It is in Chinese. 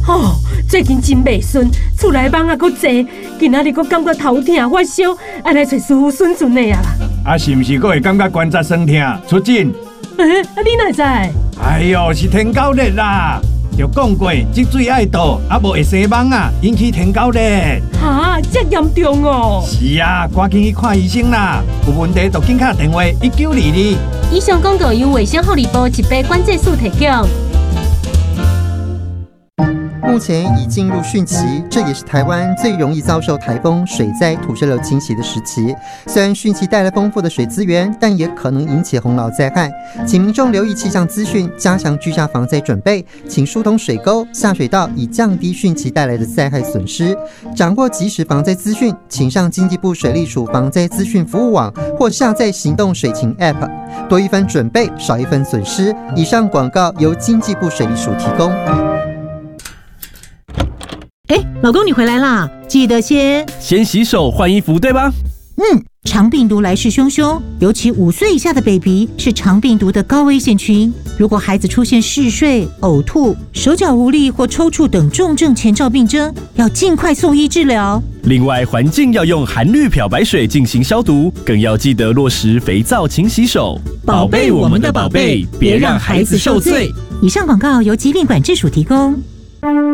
哦，最近真袂顺，厝内蚊啊，搁济，今仔日搁感觉头痛发烧，爱来找师傅顺顺的啊啦。 啊，是毋是搁会感觉关节酸痛？出诊？ 你哪知？ 哎呦，是天狗热啦！就讲过，积水爱倒，啊无会生蚊啊，引起天狗热。 哈，这严重哦！ 是啊，赶紧去看医生啦！有问题就紧打电话1922。 以上广告由卫生福利部疾病管制署提供。 目前已进入汛期，这也是台湾最容易遭受台风、水灾、土石流侵袭的时期。虽然汛期带来丰富的水资源，但也可能引起洪涝灾害。请民众留意气象资讯，加强居家防灾准备，请疏通水沟、下水道，以降低汛期带来的灾害损失。掌握即时防灾资讯，请上经济部水利署防灾资讯服务网，或下载行动水情 App。多一分准备，少一分损失。以上广告由经济部水利署提供。 老公你回来啦，记得先洗手换衣服，对吧？ 肠病毒来势汹汹，尤其5岁以下的 baby 是肠病毒的高危险群。如果孩子出现嗜睡、呕吐、手脚无力或抽搐等重症前兆病征，要尽快送医治疗。 另外，环境要用含氯漂白水进行消毒，更要记得落实肥皂勤洗手，宝贝我们的宝贝，别让孩子受罪。 以上广告由疾病管制署提供。